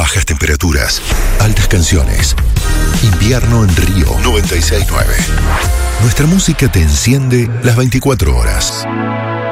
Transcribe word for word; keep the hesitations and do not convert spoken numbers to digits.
Bajas temperaturas, altas canciones. Invierno en Río noventa y seis punto nueve. Nuestra música te enciende las veinticuatro horas.